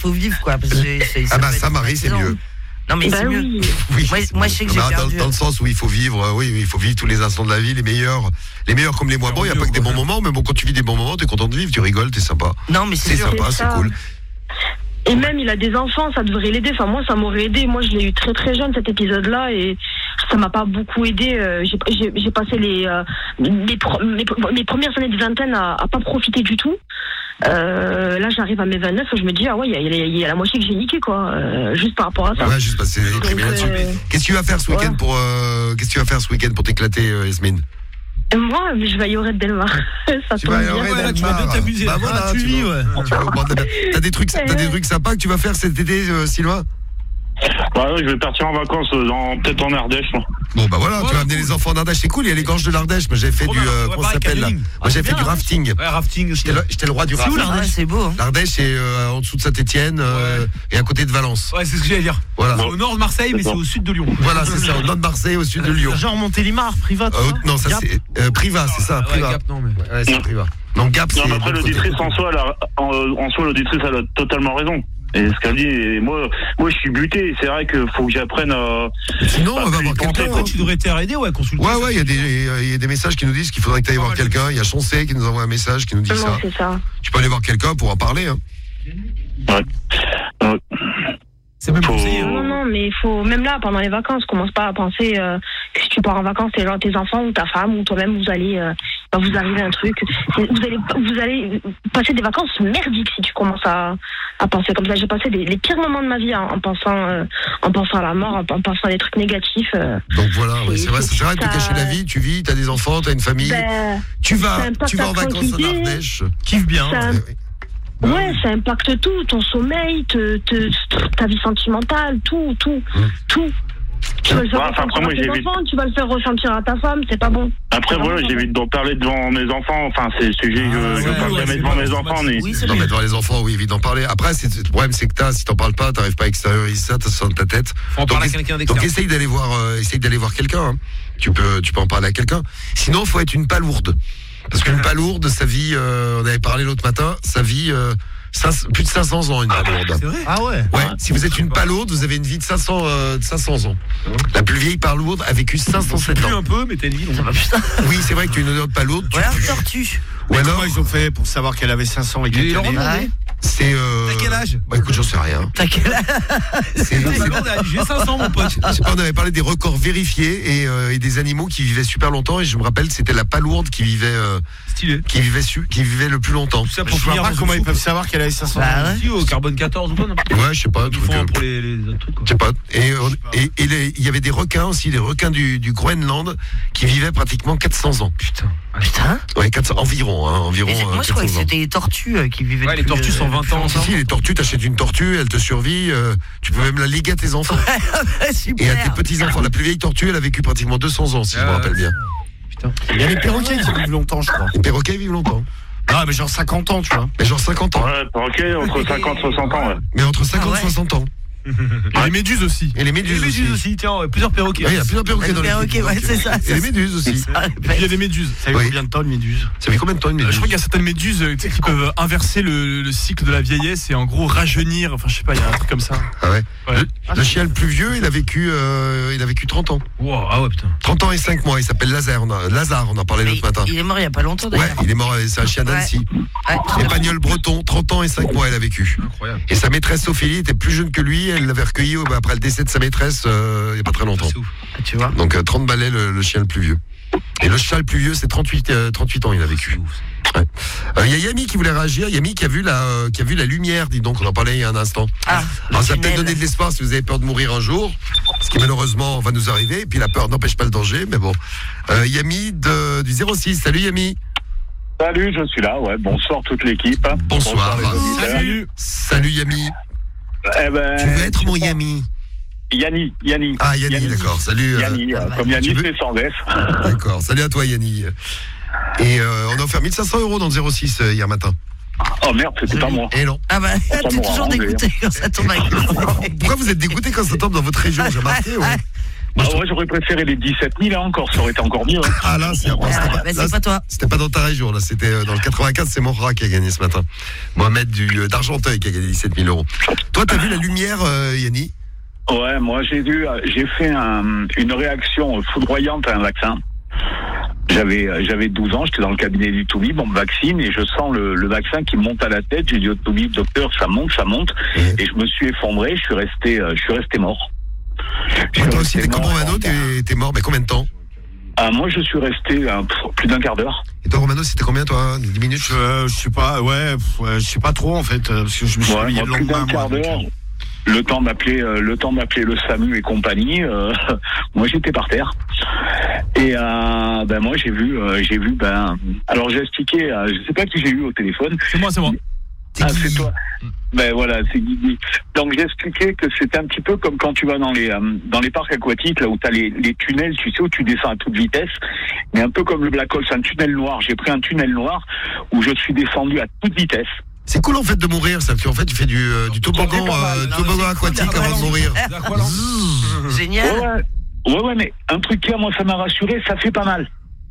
faut vivre quoi. Parce que ça, Marie, c'est mieux. Non mais c'est mieux. Oui. Moi je sais que j'ai perdu. Dans le sens où il faut vivre, il faut vivre tous les instants de la vie, les meilleurs comme les moins bons. Il n'y a pas que des bons moments, mais bon, quand tu vis des bons moments, t'es content de vivre, tu rigoles, t'es sympa. Non mais c'est sympa, c'est cool. Et même il a des enfants, ça devrait l'aider. Enfin moi ça m'aurait aidé. Moi je l'ai eu très très jeune cet épisode-là et ça m'a pas beaucoup aidé. J'ai passé mes premières années de vingtaine à pas profiter du tout. Là j'arrive à mes 29, je me dis il y a la moitié que j'ai niqué quoi, juste par rapport à ça. Ouais, juste passer les primes là-dessus. Qu'est-ce que tu vas faire ce week-end pour t'éclater, Yasmine? Moi, je vais à Lloret de Delmar. Ça tombe bien. Tu vas bien t'amuser. Bah voilà, tu vis, ouais. T'as des trucs sympas que tu vas faire cet été, Sylvain? Bah oui, je vais partir en vacances peut-être en Ardèche. Bon bah voilà, tu vas amener les enfants en Ardèche, c'est cool, il y a les gorges de l'Ardèche. Moi j'avais fait comment ça s'appelle là? Moi j'avais fait du rafting. Ouais, rafting aussi. J'étais le roi du rafting. C'est où l'Ardèche? C'est beau. L'Ardèche c'est en dessous de Saint-Étienne et à côté de Valence. Ouais, c'est ce que j'allais dire. Voilà. Au nord de Marseille, mais c'est au sud de Lyon. Voilà, c'est ça, au nord de Marseille, au sud de Lyon. Genre Montélimar, Privat. Non, ça c'est Privat, c'est ça, Privat. Gap, non mais. Ouais, c'est Privat. Donc Gap c'est. Non, après l'auditrice en soi, l'auditrice elle a totalement raison. Et ce qu'elle dit, moi je suis buté, c'est vrai qu'il faut que j'apprenne à. Sinon, on va voir quelqu'un. Tu devrais t'aider, consulter. Ouais, il y a des messages qui nous disent qu'il faudrait que tu ailles voir quelqu'un. Il y a Chancé qui nous envoie un message qui nous dit ça. C'est ça. Tu peux aller voir quelqu'un pour en parler. Hein. Ouais. C'est même conseillé. Non, mais il faut, même là, pendant les vacances, commence pas à penser que si tu pars en vacances, tes enfants ou ta femme ou toi-même, vous allez, vous arriver un truc. Vous allez passer des vacances merdiques si tu commences à penser comme ça. J'ai passé les pires moments de ma vie en pensant à la mort, en pensant à des trucs négatifs. Donc voilà, c'est vrai, ça sert à rien de te cacher la vie. Tu vis, t'as des enfants, t'as une famille. Tu vas en vacances en Ardèche. Kiffe bien. Ouais, ça impacte tout, ton sommeil, ta vie sentimentale, tout. Tu vas le faire ressentir à tes enfants, tu vas le faire ressentir à ta femme, c'est pas bon. Après voilà, j'évite d'en parler devant mes enfants, enfin c'est le sujet que je parle jamais devant mes enfants. Mais devant les enfants, oui, évite d'en parler. Après, le problème c'est que si t'en parles pas, t'arrives pas à extérioriser ça, t'as ça dans ta tête. Faut en parler à quelqu'un d'externe. Donc essaye d'aller voir quelqu'un. Hein. Tu peux en parler à quelqu'un. Sinon, faut être une palourde. Parce qu'une palourde, sa vie, on avait parlé l'autre matin, sa vie, plus de 500 ans, une palourde. C'est vrai? Ah ouais? Ouais, si vous êtes une palourde, vous avez une vie de 500 ans. La plus vieille palourde a vécu 507 ans. Plus un peu, mais t'as une vie longue. Oui, c'est vrai que tu as une odeur de palourde. Ouais, un tortue. Ou alors, comment ils ont fait pour savoir qu'elle avait 500 et qu'elle avait... C'est T'as quel âge? Bah écoute, j'en sais rien. T'as quel âge? J'ai 500 mon pote. Je sais pas, on avait parlé des records vérifiés et des animaux qui vivaient super longtemps et je me rappelle c'était la palourde qui vivait stylé. Qui vivait le plus longtemps. Ça pour finir, comment ils peuvent savoir qu'elle avait 500 ans? Au carbone 14 ou quoi? Ouais, je sais pas. Ils font pour les autres trucs. Je sais pas. Et il y avait des requins aussi, les requins du Groenland qui vivaient pratiquement 400 ans. Putain. Ouais, 400 environ. Moi je croyais que c'était les tortues qui vivaient. Ouais, les tortues sont 20 ans. Si, les tortues, t'achètes une tortue, elle te survit, tu peux même la léguer à tes enfants. Super. Et à tes petits-enfants. La plus vieille tortue, elle a vécu pratiquement 200 ans, si je me rappelle bien. Putain. Il y a les perroquets qui vivent longtemps, je crois. Les perroquets vivent longtemps. Ah, mais genre 50 ans, tu vois. Mais genre 50 ans. Ouais, perroquets entre 50 et 60 ans, ouais. Mais entre 50 et 60 ans. Et les méduses aussi. Et les méduses aussi. Tiens, plusieurs perroquets. Il y a plusieurs perroquets dans les perroquets, ouais, c'est ça. Et les méduses aussi. Et puis il y a des méduses. Ça fait combien de temps une méduse? Ça fait combien de temps une méduse? Je crois qu'il y a certaines méduses qui peuvent inverser le cycle de la vieillesse et en gros rajeunir. Enfin, je sais pas, il y a un truc comme ça. Ah ouais. Ouais. Le chien le plus vieux, il a vécu 30 ans. Wow, ah ouais, putain. 30 ans et 5 mois. Il s'appelle Lazare. On en parlait l'autre matin. Il est mort il y a pas longtemps d'ailleurs. Ouais, il est mort. C'est un chien d'Annecy. Ouais. Espagnol breton, 30 ans et 5 mois, elle a vécu. Incroyable. Et sa maîtresse Ophélie était plus jeune que lui. Elle l'avait recueilli après le décès de sa maîtresse il n'y a pas très longtemps. C'est ouf. Tu vois. Donc 30 balais le chien le plus vieux. Et le chat le plus vieux, c'est 38 ans, il a vécu. Ouais. Il y a Yami qui voulait réagir. Yami qui a vu la lumière, dis donc, on en parlait il y a un instant. Alors ça a peut-être donné de l'espoir si vous avez peur de mourir un jour, ce qui malheureusement va nous arriver. Et puis la peur n'empêche pas le danger, mais bon. Yami du 06. Salut Yami. Salut, je suis là, ouais. Bonsoir toute l'équipe. Bonsoir. Salut Yami. Eh ben, tu veux être mon Yami? Yanni. Ah, Yanni, d'accord. Salut. Yanni, comme Yanni fait sans S. D'accord. Salut à toi, Yanni. Et on a offert 1500 € dans le 06 hier matin. Oh merde, c'était pas moi. Et non. Ah bah, t'es toujours dégoûté quand ça tombe avec. Pourquoi vous êtes dégoûté quand ça tombe dans votre région? J'ai remarqué, ouais. Moi, j'aurais préféré les 17 000 là encore, ça aurait été encore mieux. Hein. Ah là, c'est C'est pas toi. C'était pas dans ta région, là. C'était dans le 95, c'est Morra qui a gagné ce matin. Mohamed d'Argenteuil qui a gagné 17 000 euros. Toi, t'as vu la lumière, Yanni? Ouais, moi j'ai fait une réaction foudroyante à un vaccin. J'avais 12 ans, j'étais dans le cabinet du Toubib, on me vaccine et je sens le vaccin qui me monte à la tête. J'ai dit au Toubib, docteur, ça monte, et je me suis effondré, je suis resté mort. Toi aussi, t'es comme Romano, t'es mort, mais combien de temps? Moi, je suis resté plus d'un quart d'heure. Et toi, Romano, c'était combien, toi? 10 minutes? Je sais pas, je sais pas trop en fait, parce que je me suis réveillé le plus lendemain. d'un quart d'heure. Le temps d'appeler le SAMU et compagnie, moi j'étais par terre. Et moi j'ai vu alors j'ai expliqué, je sais pas qui j'ai eu au téléphone. C'est moi. C'est toi. Ben voilà, c'est Guigui. Donc j'ai expliqué que c'était un petit peu comme quand tu vas dans les parcs aquatiques, là où tu as les tunnels, tu sais, où tu descends à toute vitesse, mais un peu comme le Black Hole, c'est un tunnel noir. J'ai pris un tunnel noir où je suis descendu à toute vitesse. C'est cool en fait de mourir, ça, parce qu'en fait tu fais du toboggan, toboggan aquatique avant de mourir. Génial. Ouais, mais un truc qui, moi, ça m'a rassuré, ça fait pas mal.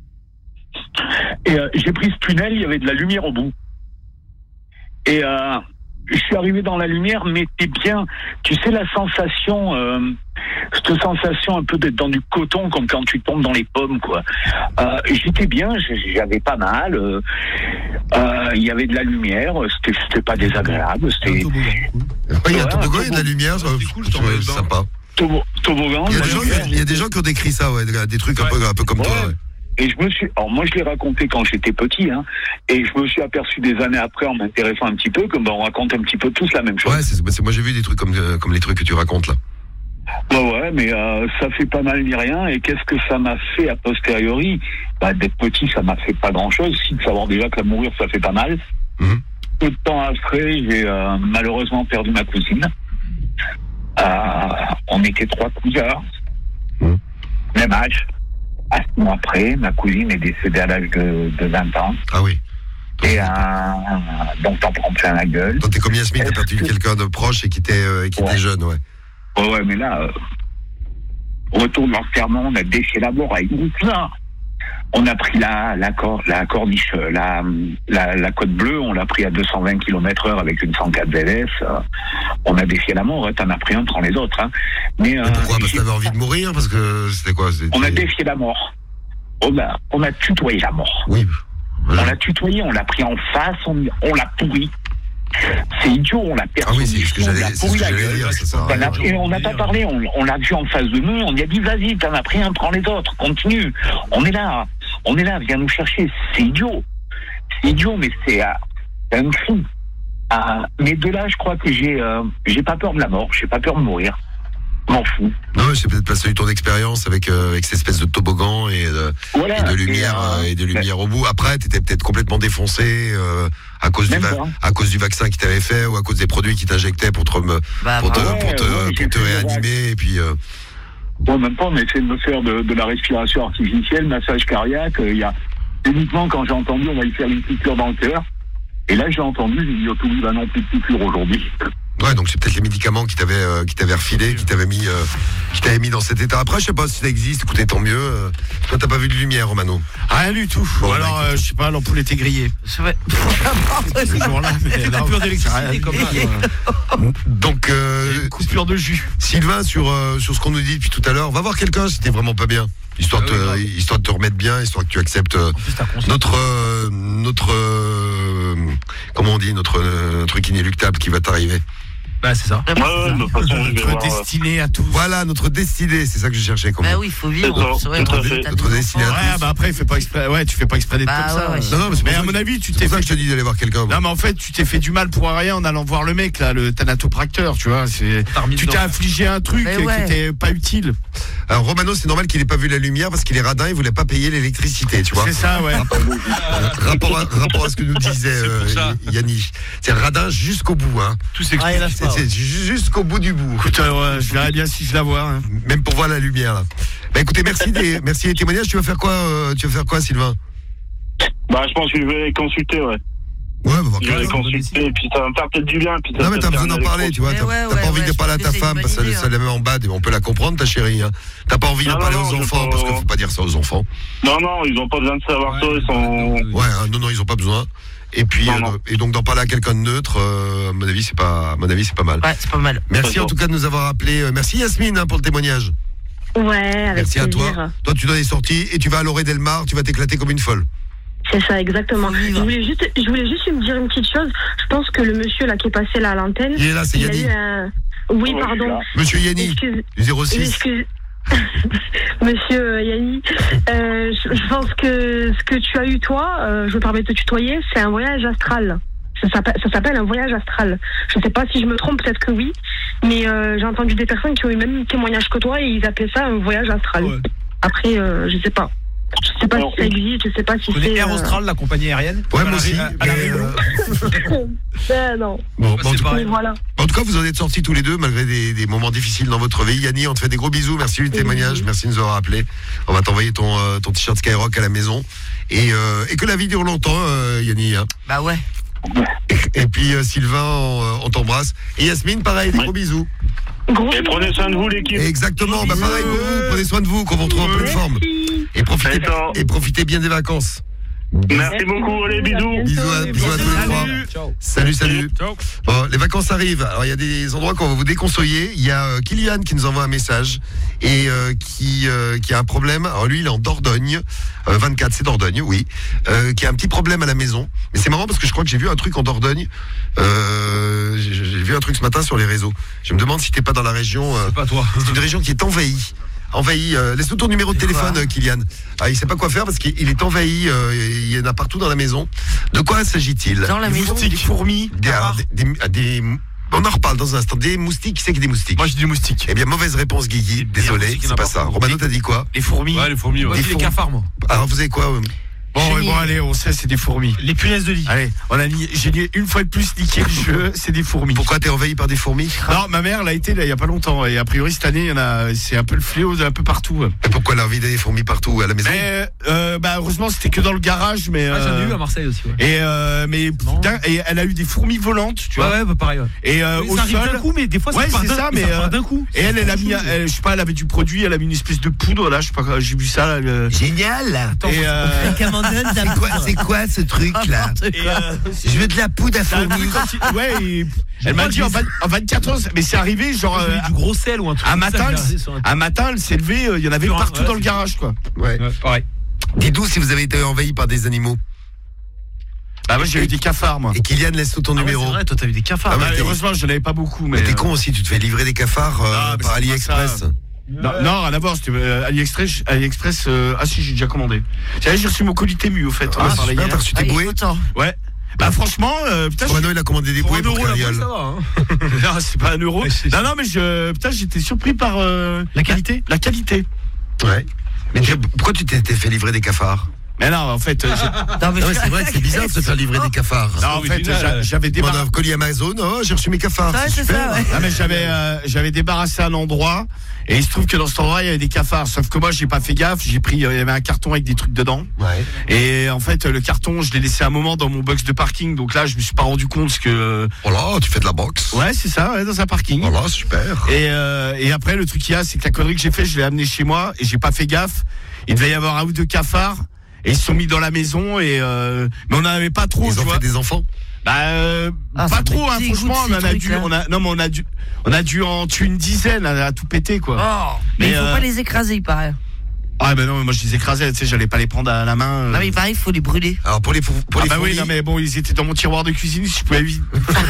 Et j'ai pris ce tunnel, il y avait de la lumière au bout. Et je suis arrivé dans la lumière, mais t'es bien, tu sais, la sensation, cette sensation un peu d'être dans du coton, comme quand tu tombes dans les pommes, quoi. J'étais bien, j'avais pas mal, il y avait de la lumière, c'était pas désagréable, c'était... Il y a un toboggan, il y a de la lumière, c'est sympa. Toboggan. Il y a des gens qui ont décrit ça, ouais, des trucs un peu comme toi. Ouais. Et moi je l'ai raconté quand j'étais petit, hein, et je me suis aperçu des années après en m'intéressant un petit peu, comme on raconte un petit peu tous la même chose. Ouais, moi j'ai vu des trucs comme les trucs que tu racontes là. Ouais, mais ça fait pas mal ni rien. Et qu'est-ce que ça m'a fait a posteriori? D'être petit, ça m'a fait pas grand-chose. Si de savoir déjà que mourir, ça fait pas mal. Peu de temps après, j'ai malheureusement perdu ma cousine. On était 3 cousins, même âge. À ce moment après, ma cousine est décédée à l'âge de 20 ans. Ah oui. Et donc t'en prends plein la gueule. Donc t'es comme Yasmine, t'as perdu quelqu'un de proche et qui était jeune, ouais. Ouais, mais là, retour de l'enterrement, on a déchiré la mort avec nous. On a pris la corniche, la côte bleue, on l'a pris à 220 km/h avec une 104 VLS. On a défié la mort, t'en as pris un, prends les autres. Hein. Mais pourquoi? Parce que t'avais envie de mourir? Parce que c'était quoi? On a défié la mort. On a tutoyé la mort. Oui. Voilà. On l'a tutoyé, on l'a pris en face, on l'a pourri. C'est idiot, on l'a perdu. Ah oui, c'est ce que j'allais dire, c'est ça. Et on n'a pas parlé, on l'a vu en face de nous, on lui a dit vas-y, t'en as pris un, prends les autres, continue. On est là, viens nous chercher. C'est idiot, mais c'est un cri. Mais de là, je crois que j'ai pas peur de la mort, j'ai pas peur de mourir. M'en fous. Non, c'est peut-être pas eu ton expérience avec cette espèce de toboggan et de lumière au bout. Après, t'étais peut-être complètement défoncé à cause du vaccin qui t'avait fait ou à cause des produits qui t'injectaient pour te réanimer et puis. Bon, même pas, on a essayé de me faire de la respiration artificielle, massage cardiaque. Il y a uniquement quand j'ai entendu, on va y faire une piqûre dans le cœur. Et là, j'ai entendu, j'ai dit, il va non plus de piqûre aujourd'hui. Ouais, donc c'est peut-être les médicaments qui t'avaient refilé, qui t'avaient mis dans cet état. Après, je sais pas si ça existe. Écoutez, tant mieux. Toi, t'as pas vu de lumière, Romano? Rien du tout. Bon, alors, je sais pas, l'ampoule était grillée. C'est vrai. Ce jour-là, mais la coupure d'électricité comme ça. Donc, coupure de jus. Sylvain, sur ce qu'on nous dit depuis tout à l'heure, va voir quelqu'un si t'es vraiment pas bien. Histoire de te remettre bien, histoire que tu acceptes notre comment on dit, notre truc inéluctable qui va t'arriver. Bah c'est ça. Notre destinée à tous. Voilà, notre destinée, c'est ça que je cherchais. Bah oui, il faut vivre. Notre destinée à tous. Ouais, bah après, tu fais pas exprès d'être comme ça. Ouais. Non, mais à mon avis, tu t'es fait. Je te dis d'aller voir quelqu'un. Non, mais en fait, tu t'es fait du mal pour rien en allant voir le mec là, le thanatopracteur, tu vois. Tu t'es infligé un truc qui était pas utile. Alors Romano, c'est normal qu'il ait pas vu la lumière parce qu'il est radin, il voulait pas payer l'électricité, tu vois. C'est ça, ouais. Rapport à ce que nous disait Yanni. C'est radin jusqu'au bout, hein. Tout s'explique. C'est jusqu'au bout du bout. Écoute, je verrai bien si je la vois. Hein. Même pour voir la lumière. Là. Bah écoutez, merci des témoignages. Tu vas faire quoi, Sylvain? Bah je pense que je vais les consulter, ouais. Ouais, bah, voir Je vais les quelqu'un. consulter, et puis ça va me faire peut-être du bien. Puis ça Non, va mais t'as peut-être besoin faire d'en un parler, électro. tu vois. Mais T'as ouais, pas envie de je parler à pense ta que c'est femme une parce bonne que idée, ça la met en bad et on peut la comprendre, ta chérie. Hein. T'as pas envie d'en Non, parler non, aux je enfants peux- parce qu'il faut pas dire ça aux enfants. Non, ils ont pas besoin de savoir ça, ils sont... Ouais, non, ils ont pas besoin. Et puis, Non. et donc d'en parler à quelqu'un de neutre, à mon avis, c'est pas mal. Ouais, c'est pas mal. Merci en tout cas de nous avoir appelé. Merci Yasmine pour le témoignage. Ouais, avec Merci à plaisir. toi. Toi, tu dois des sorties et tu vas à Loré Delmar, tu vas t'éclater comme une folle. C'est ça, exactement. Je voulais juste me dire une petite chose. Je pense que le monsieur là qui est passé là à l'antenne. Il est là, c'est il a Yanni. eu un... Oui, Ouais, pardon. Monsieur Yanni, Excuse- du 06. Excuse. Monsieur Yanni, je pense que ce que tu as eu toi, je me permets de te tutoyer, c'est un voyage astral. Ça s'appelle un voyage astral. Je ne sais pas si je me trompe, peut-être que oui, mais j'ai entendu des personnes qui ont eu le même témoignage que toi et ils appelaient ça un voyage astral. Ouais. Après, je sais pas. Je sais pas Alors, si ça existe, je sais pas si Tu connais c'est... Air Austral, la compagnie aérienne? Ouais, moi aussi. À la mais, Réunion. Non. bon, C'est en, tout, pareil. Voilà. en tout cas, vous en êtes sortis tous les deux malgré des moments difficiles dans votre vie. Yanni, on te fait des gros bisous. Merci du témoignage. Merci de nous avoir appelé. On va t'envoyer ton t-shirt Skyrock à la maison. Et que la vie dure longtemps, Yanni. Hein. Bah ouais. Et puis Sylvain, on t'embrasse. Et Yasmine, pareil, des gros bisous. Gros Et prenez soin de vous, l'équipe. Exactement, bah pareil, vous, prenez soin de vous, qu'on vous retrouve en pleine forme. Merci. Et profitez bien des vacances. Merci beaucoup, allez, bisous. Bisous à tous les trois. Ciao. Salut. Bon, les vacances arrivent. Alors, il y a des endroits qu'on va vous déconseiller. Il y a Kylian qui nous envoie un message et qui a un problème. Alors, lui, il est en Dordogne. 24, c'est Dordogne, oui. Qui a un petit problème à la maison. Mais c'est marrant parce que je crois que j'ai vu un truc en Dordogne. J'ai vu un truc ce matin sur les réseaux. Je me demande si t'es pas dans la région. C'est pas toi. C'est une région qui est envahie. Laisse-nous ton numéro de téléphone, Kylian. Ah, il sait pas quoi faire parce qu'il est envahi. Il y en a partout dans la maison. De quoi s'agit-il? Dans la maison. Des fourmis. On en reparle dans un instant. Des moustiques, qui c'est que des moustiques? Moi, j'ai dit moustiques. Eh bien, mauvaise réponse, Guigui. Désolé, moustiques, il y en c'est a pas partout. ça. Romano, t'as dit quoi? Les fourmis. Ouais, les fourmis, ouais. Moi, je dis les cafards, moi. Alors, vous avez quoi? Bon, allez, on sait, c'est des fourmis. Les punaises de lit. Allez, j'ai une fois de plus niqué le jeu, c'est des fourmis. Pourquoi t'es envahi par des fourmis? Non, ma mère l'a été là il y a pas longtemps et a priori cette année, c'est un peu le fléau un peu partout. Et pourquoi elle a envie des fourmis partout à la maison? Mais heureusement, c'était que dans le garage, mais J'en ai eu à Marseille aussi, ouais. et putain, et elle a eu des fourmis volantes, tu vois. Ouais, bah pareil, ouais. Et au Ça arrive sol. d'un coup, mais des fois, ça Ouais, part c'est d'un ça, coup. mais, Ça part d'un coup. Et elle a mis, je sais pas, elle avait du produit, elle a mis une espèce de poudre là, je sais pas, j'ai vu ça. Là, Génial! et C'est quoi ce truc là? Je veux de la poudre à fourmis. elle m'a dit en 24 heures, mais c'est arrivé genre Du gros sel ou un truc. un comme ça, matin, j'ai regardé sur un matin, elle s'est levée, il y en avait Sur un- partout ouais, dans le c'est- garage quoi. Ouais. Ouais, pareil. Dites-nous si vous avez été envahi par des animaux. Bah moi j'ai eu des cafards moi. Et Kylian, laisse-nous ton Ah ouais, numéro. c'est vrai, toi, t'as eu des cafards. Ah ouais, Bah, heureusement je n'avais pas beaucoup mais. Mais t'es con aussi, tu te fais livrer des cafards mais par c'est AliExpress. pas Non, rien à voir, c'était AliExpress, ah si, j'ai déjà commandé. J'ai reçu mon colis Temu au fait, on Ah, en parlait super, hier. t'as reçu tes bouées. Ouais. Bah franchement, putain, Romano, il a commandé des Pour bouées un pour euro, la Cariole. boîte, ça va, hein. non, c'est pas un euro. Ouais, c'est- Non, mais putain, j'étais surpris par La qualité. La qualité. Ouais. Mais pourquoi tu t'es fait livrer des cafards? Mais non, en fait, Non, mais Ah ouais, c'est vrai que c'est bizarre de se faire livrer des cafards. non, en fait, original. j'avais Demande débarrassé. un colis Amazon, oh, j'ai reçu mes cafards. Ouais, c'est super. ça, ouais. Ah mais j'avais débarrassé un endroit et il se trouve que dans cet endroit il y avait des cafards. Sauf que moi j'ai pas fait gaffe, j'ai pris, il y avait un carton avec des trucs dedans. Ouais. Et en fait le carton je l'ai laissé un moment dans mon box de parking. Donc là je me suis pas rendu compte parce que Oh là, tu fais de la boxe. ouais c'est ça, ouais, dans un parking. Oh là, super. Et après le truc qu'il y a c'est que la connerie que j'ai fait je l'ai amené chez moi et j'ai pas fait gaffe. Il devait y avoir un ou deux cafards. Et ils se sont mis dans la maison et mais on n'en avait pas trop. Ils tu ont vois. fait des enfants. Ah, Pas ça trop, me hein, dégoûte, franchement, ces on a dû en tuer une dizaine à tout péter, quoi. Oh, mais il faut pas les écraser, il paraît. Ah, ben non, mais moi je les écrasais, tu sais, j'allais pas les prendre à la main. Non, mais il paraît, il faut les brûler. Alors pour les Ah bah fourmis, oui, non mais bon, ils étaient dans mon tiroir de cuisine, si je pouvais éviter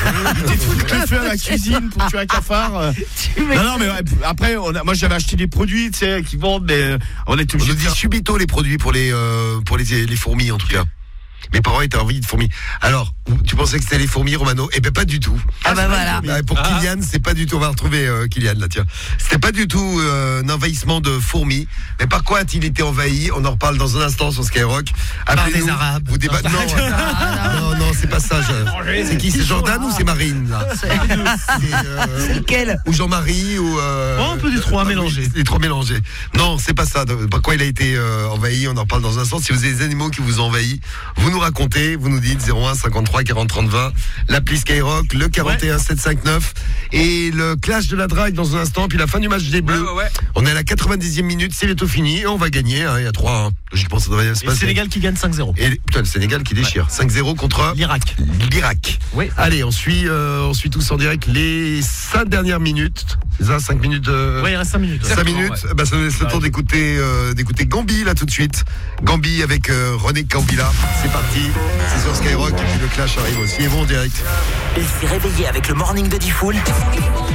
le feu à la cuisine pour tuer un cafard. Non, mais ouais, après, moi j'avais acheté des produits, tu sais, qui vendent, mais on était on obligé nous de dit faire. subito les produits pour les fourmis en tout cas. Mes parents étaient envie de fourmis. Alors, tu pensais que c'était les fourmis, Romano? Eh ben pas du tout. Ah bah voilà. Pour Kylian, c'est pas du tout. On va retrouver Kylian là, tiens. C'était pas du tout un envahissement de fourmis. Mais par quoi a-t-il été envahi? On en reparle dans un instant sur Skyrock. Appelez-nous. des Arabes. Vous débattez. Non, c'est pas ça. C'est qui? C'est Jordan ou c'est Marine là? C'est lequel? Ou Jean-Marie ou un peu des trois mélangés. Les trois mélangés. Non, c'est pas ça. Par quoi il a été envahi? On en reparle dans un instant. Si vous avez des animaux qui vous ont envahi, vous Vous nous racontez, vous nous dites 01 53 40 30 20, l'appli Skyrock, le 41 759 et le clash de la drague dans un instant, puis la fin du match des Bleus. Ouais. On est à la 90e minute, c'est bientôt fini et on va gagner. Il y a 3-1. Logiquement, ça devrait bien se Et passer. le Sénégal qui gagne 5-0. Et putain, le Sénégal qui déchire. 5-0 contre L'Irak. Oui. Allez, on suit tous en direct les 5 dernières minutes. C'est ça, 5 minutes. Ouais, il reste 5 minutes. 5 minutes. Ouais. Bah, ça nous laisse le temps d'écouter Gambi là tout de suite. Gambi avec René Cambila. C'est parti. C'est sur Skyrock et puis le clash arrive aussi. Et bon en direct. Il s'est réveillé avec le morning de Diffoul.